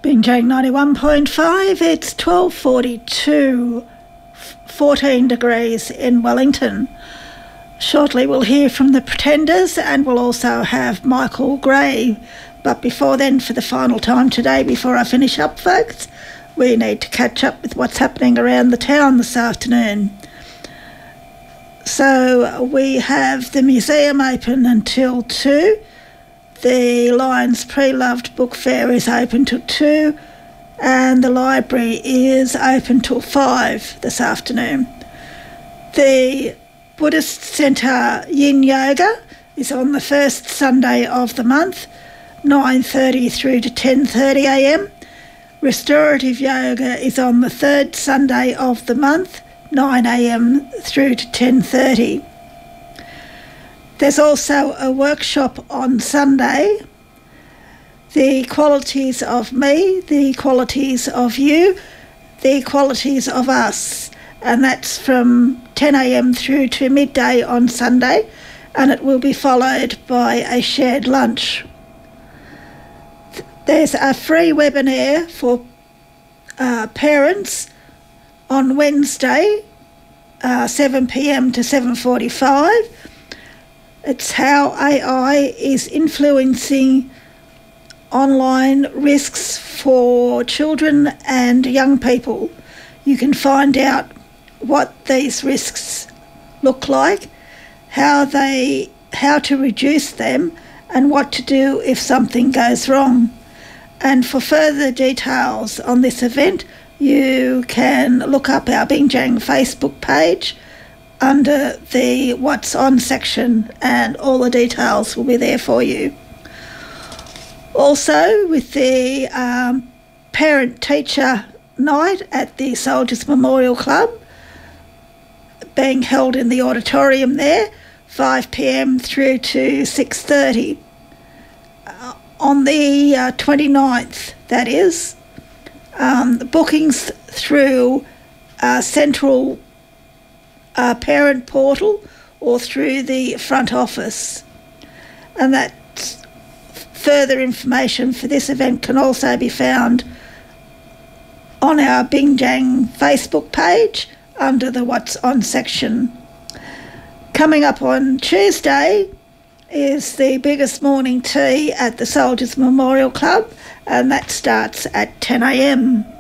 Binjang 91.5, it's 12:42, 14 degrees in Wellington. Shortly we'll hear from the Pretenders and we'll also have Michael Gray. But before then, for the final time today, before I finish up, folks, we need to catch up with what's happening around the town this afternoon. So we have the museum open until 2. The Lions Pre-Loved Book Fair is open till 2 and the library is open till 5 this afternoon. The Buddhist Centre Yin Yoga is on the first Sunday of the month, 9:30 through to 10:30 a.m. Restorative Yoga is on the third Sunday of the month, 9 a.m. through to 10:30. There's also a workshop on Sunday, The Qualities of Me, the Qualities of You, the Qualities of Us, and that's from 10 a.m. through to midday on Sunday, and it will be followed by a shared lunch. There's a free webinar for parents on Wednesday, 7 p.m. to 7:45. It's how AI is influencing online risks for children and young people. You can find out what these risks look like, how to reduce them, and what to do if something goes wrong. And for further details on this event, you can look up our Binjang Facebook page under the What's On section, and all the details will be there for you. Also, with the parent-teacher night at the Soldiers Memorial Club being held in the auditorium there, 5 p.m. through to 6:30. On the 29th, that is, the bookings through Central Parent Portal or through the front office. And that further information for this event can also be found on our Binjang Facebook page under the What's On section. Coming up on Tuesday is the biggest morning tea at the Soldiers Memorial Club, and that starts at 10 a.m.